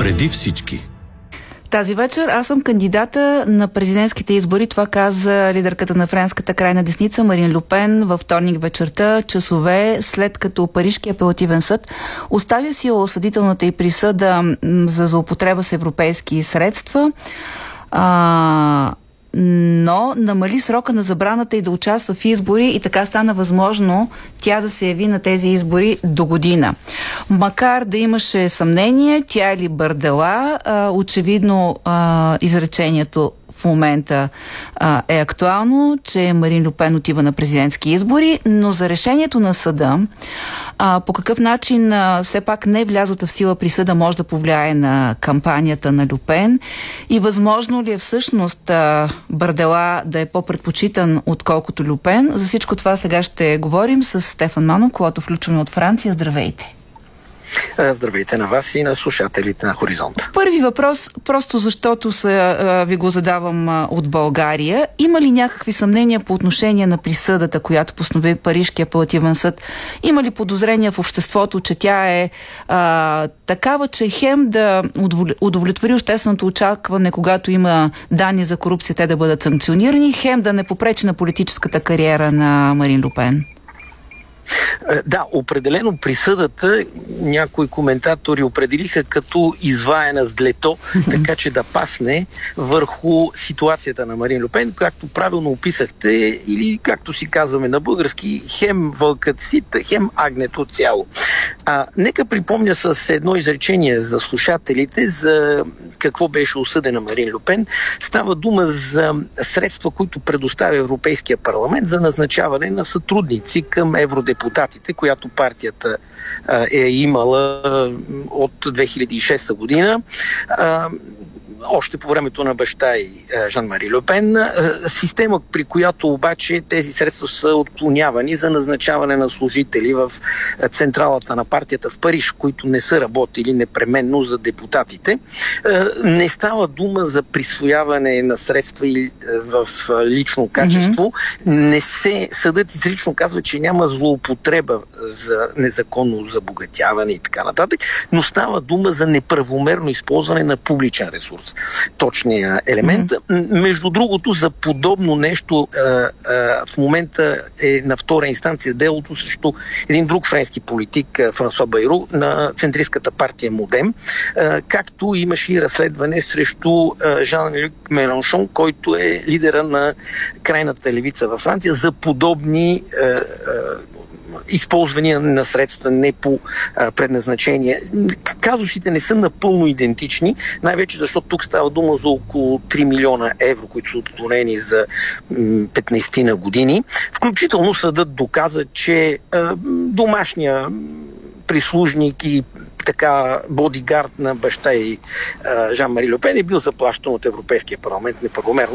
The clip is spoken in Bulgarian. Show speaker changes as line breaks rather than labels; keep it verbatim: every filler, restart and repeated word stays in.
Преди всички.
Тази вечер аз съм кандидата на президентските избори. Това каза лидерката на френската крайна десница Марин Льо Пен във вторник вечерта, часове след като Парижкия апелативен съд остави си осъдителната й присъда за злоупотреба с европейски средства, а, но намали срока на забраната и да участва в избори и така стана възможно тя да се яви на тези избори до година. Макар да имаше съмнение, тя или бърдела, а, очевидно а, изречението в момента а, е актуално, че Марин Льо Пен отива на президентски избори, но за решението на съда, а, по какъв начин а, все пак не влязата в сила присъда може да повлияе на кампанията на Льо Пен и възможно ли е всъщност а, Бърдела да е по-предпочитан отколкото Льо Пен? За всичко това сега ще говорим с Стефан Манов, когато включваме от Франция. Здравейте!
Здравейте на вас и на слушателите на Хоризонт.
Първи въпрос, просто защото се, а, ви го задавам а, от България. Има ли някакви съмнения по отношение на присъдата, която постанови Парижкия апелативен съд? Има ли подозрения в обществото, че тя е а, такава, че хем да удовлетвори общественото очакване, когато има данни за корупция, те да бъдат санкционирани, хем да не попречи на политическата кариера на Марин Льо Пен?
Да, определено присъдата някои коментатори определиха като изваяна с длето, така че да пасне върху ситуацията на Марин Льо Пен, както правилно описахте, или както си казваме на български, хем вълкът сит, хем агнето цяло. А, нека припомня с едно изречение за слушателите за какво беше осъдена Марин Льо Пен. Става дума за средства, които предоставя Европейския парламент за назначаване на сътрудници към евродепутатите, която партията а, е имала а, от две хиляди и шеста година. А, още по времето на баща и Жан-Мари Льо Пен, система, при която обаче тези средства са отклонявани за назначаване на служители в централата на партията в Париж, които не са работили непременно за депутатите. Не става дума за присвояване на средства в лично качество. Mm-hmm. Не се, съдът изрично казва, че няма злоупотреба за незаконно забогатяване и така нататък, но става дума за неправомерно използване на публичен ресурс. Точния елемент. Mm-hmm. Между другото, за подобно нещо а, а, в момента е на втора инстанция делото срещу един друг френски политик, Франсуа Байру, на центристската партия Модем, а, както имаше и разследване срещу а, Жан-Люк Меланшон, който е лидера на крайната левица във Франция, за подобни а, а, използвания на средства не по а, предназначение. Казусите не са напълно идентични, най-вече защото тук става дума за около три милиона евро, които са отклонени за петнайсет на години. Включително съдът доказа, че а, домашния прислужник и така бодигард на баща и Жан-Мари Льо Пен е бил заплащан от Европейския парламент неправомерно.